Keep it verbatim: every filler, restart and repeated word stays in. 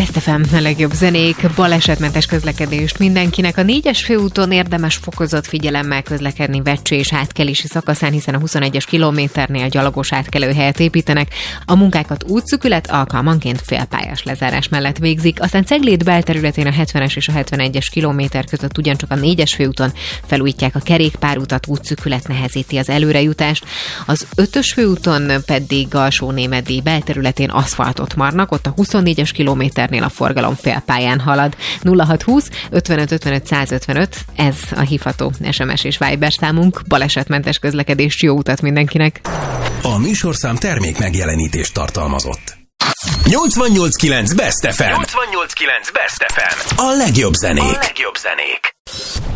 Best ef em, a legjobb zenék, balesetmentes közlekedést mindenkinek. A négyes főúton érdemes fokozott figyelemmel közlekedni Vecső és átkelési szakaszán, hiszen a huszonegyes kilométernél gyalogos átkelőhelyet építenek. A munkákat útszűkület alkalmanként félpályás lezárás mellett végzik. Aztán Cegléd belterületén a hetvenes és a hetvenegyes kilométer között ugyancsak a négyes főúton felújítják a kerékpárutat, útszűkület nehezíti az előrejutást. Az ötös főúton pedig Alsó-Némedi belterületén aszfaltot marnak, ott a huszonnégyes kilométernél a forgalom félpályán halad. nulla hat húsz ötvenöt ötvenöt százötvenöt, ez a hívható es em es és Viber számunk. Balesetmentes közlekedést, jó utat mindenkinek! A műsorszám termék megjelenítést tartalmazott. nyolcvannyolc kilenc Best ef em. nyolcvannyolc kilenc Best ef em. A legjobb zenék. A legjobb zenék.